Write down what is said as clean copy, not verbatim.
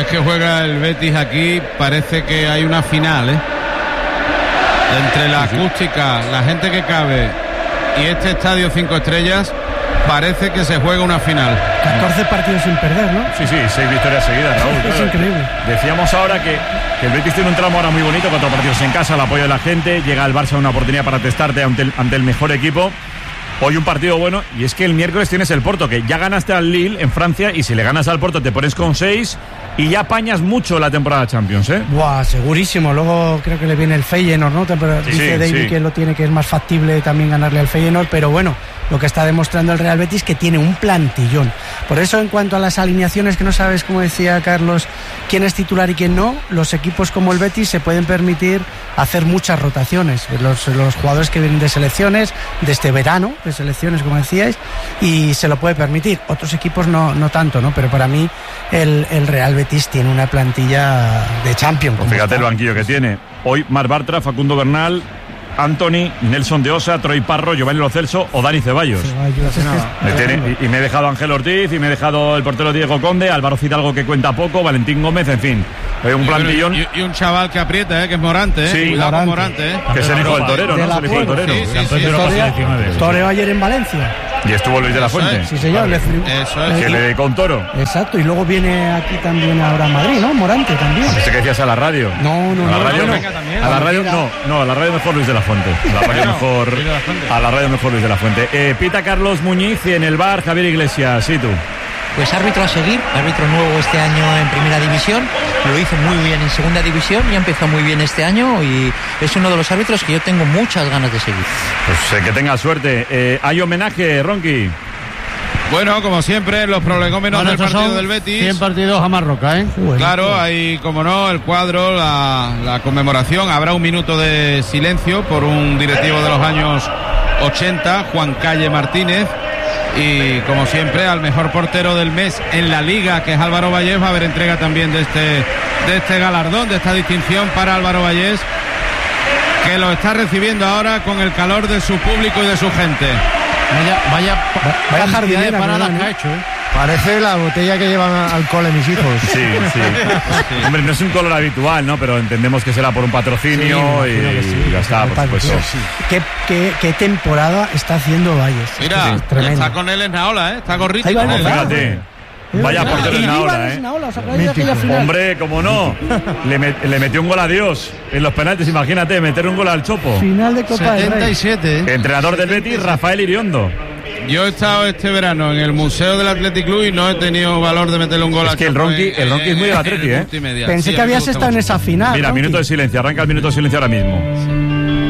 vez que juega el Betis aquí parece que hay una final, ¿eh? Entre la acústica, la gente que cabe y este estadio 5 estrellas, parece que se juega una final. 14 partidos sin perder, ¿no? Sí, 6 victorias seguidas, Raúl. Es increíble. Decíamos ahora que el Betis tiene un tramo ahora muy bonito, 4 partidos en casa, el apoyo de la gente, llega al Barça una oportunidad para testarte ante el mejor equipo. Hoy un partido bueno, y es que el miércoles tienes el Porto, que ya ganaste al Lille en Francia, y si le ganas al Porto te pones con 6 y ya apañas mucho la temporada Champions, ¿eh? Buah, segurísimo. Luego creo que le viene el Feyenoord, ¿no? Dice David que lo tiene, que es más factible también ganarle al Feyenoord, pero bueno, lo que está demostrando el Real Betis que tiene un plantillón. Por eso, en cuanto a las alineaciones, que no sabes, como decía Carlos, quién es titular y quién no, los equipos como el Betis se pueden permitir hacer muchas rotaciones. Los jugadores que vienen de selecciones, de este verano, de selecciones, como decíais, y se lo puede permitir. Otros equipos no tanto, ¿no? Pero para mí el Real Betis tiene una plantilla de Champions. Pues fíjate el banquillo que tiene. Hoy Marc Bartra, Facundo Bernal, Anthony, Nelson de Osa, Troy Parro, Giovanni Lo Celso o Dani Ceballos. Y me he dejado Ángel Ortiz, y me he dejado el portero Diego Conde, Álvaro Fidalgo, que cuenta poco, Valentín Gómez, en fin. Un plantillón. Y un chaval que aprieta, que es Morante, Sí, cuidado con Morante, que es el hijo del torero, ¿no? Es el hijo del torero. Toreo ayer en Valencia. Y estuvo Luis de la Fuente. Sí, señor. Eso es. Que le dedicó un toro. Exacto, y luego viene aquí también ahora a Madrid, ¿no? Morante también. ¿Este que decías a la radio? No. ¿A la radio? A la radio no, a la radio mejor Luis de la Fuente. A la radio mejor Luis de la Fuente. Pita Carlos Muñiz, y en el bar Javier Iglesias. Sí, tú. Pues árbitro a seguir, árbitro nuevo este año en Primera División, lo hizo muy bien en Segunda División, ya empezó muy bien este año y es uno de los árbitros que yo tengo muchas ganas de seguir. Pues que tenga suerte. ¿Hay homenaje, Ronqui? Bueno, como siempre, los prolegómenos del partido del Betis. 100 partidos a Marroca, ¿eh? Claro, hay, como no, el cuadro, la conmemoración. Habrá un minuto de silencio por un directivo de los años 80, Juan Calle Martínez. Y como siempre, al mejor portero del mes en la Liga, que es Álvaro Vallés, va a haber entrega también de este galardón, de esta distinción para Álvaro Vallés, que lo está recibiendo ahora con el calor de su público y de su gente. Vaya jardinera parada que ha hecho, ¿eh? Parece la botella que llevan al cole mis hijos. Sí. Hombre, no es un color habitual, ¿no? Pero entendemos que será por un patrocinio y ya está, por supuesto. ¿Qué temporada está haciendo Valles? Mira, está con él en Naola, ¿eh? Está gorrito con él. Fíjate. Vaya portero en Naola, ¿eh? Hombre, como no, le metió un gol a Dios en los penaltis, imagínate, meter un gol al Chopo. Final de Copa del Rey. 77, ¿eh? Entrenador del Betis, Rafael Iriondo. Yo he estado este verano en el Museo del Athletic Club y no he tenido valor de meterle un gol. Es que el Ronqui es muy del Athletic, ¿eh? Pensé que habías estado en esa final. Mira, Ronqui. minuto de silencio, arranca el minuto de silencio ahora mismo.